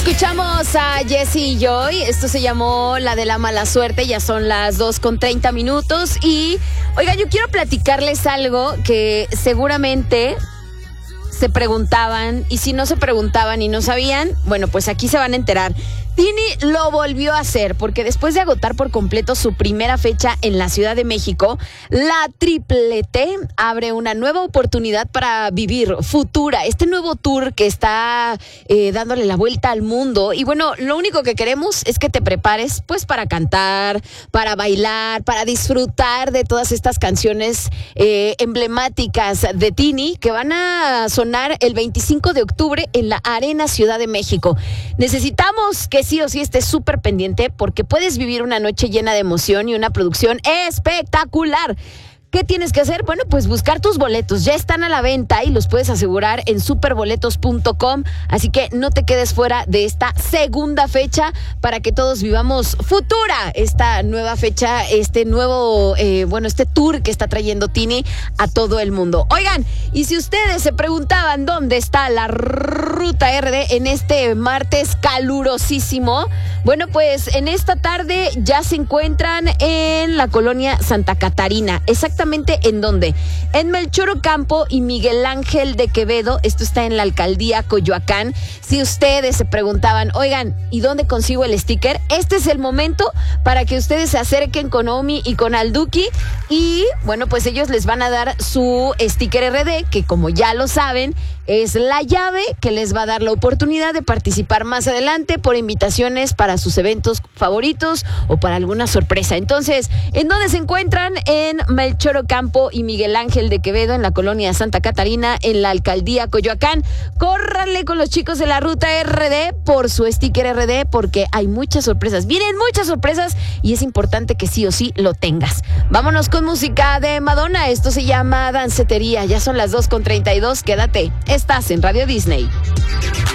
Escuchamos a Jessie Joy. Esto se llamó La de la mala suerte. Ya son las 2:30. Y, oiga, yo quiero platicarles algo que seguramente se preguntaban. Y si no se preguntaban y no sabían, bueno, pues aquí se van a enterar. Tini lo volvió a hacer porque después de agotar por completo su primera fecha en la Ciudad de México, la Triplete abre una nueva oportunidad para vivir Futura, este nuevo tour que está dándole la vuelta al mundo. Y bueno, lo único que queremos es que te prepares pues para cantar, para bailar, para disfrutar de todas estas canciones emblemáticas de Tini que van a sonar el 25 de octubre en la Arena Ciudad de México. Necesitamos que sí o sí estés súper pendiente porque puedes vivir una noche llena de emoción y una producción espectacular. ¿Qué tienes que hacer? Bueno, pues buscar tus boletos. Ya están a la venta y los puedes asegurar en superboletos.com. Así que no te quedes fuera de esta segunda fecha para que todos vivamos Futura. Esta nueva fecha, este nuevo, este tour que está trayendo Tini a todo el mundo. Oigan, y si ustedes se preguntaban dónde está la Ruta RD en este martes calurosísimo, bueno, pues en esta tarde ya se encuentran en la colonia Santa Catarina. Exactamente ¿en dónde? En Melchor Ocampo y Miguel Ángel de Quevedo. Esto está en la alcaldía Coyoacán. Si ustedes se preguntaban, oigan, ¿y dónde consigo el sticker? Este es el momento para que ustedes se acerquen con Omi y con Alduki. Y bueno, pues ellos les van a dar su sticker RD, que como ya lo saben, es la llave que les va a dar la oportunidad de participar más adelante por invitaciones para sus eventos favoritos o para alguna sorpresa. Entonces, ¿en dónde se encuentran? En Melchor Ocampo y Miguel Ángel de Quevedo, en la colonia Santa Catarina, en la alcaldía Coyoacán. Córranle con los chicos de la Ruta RD por su sticker RD porque hay muchas sorpresas. Vienen muchas sorpresas y es importante que sí o sí lo tengas. Vámonos con música de Madonna. Esto se llama Dancetería. Ya son las 2:32. Quédate. Estás en Radio Disney.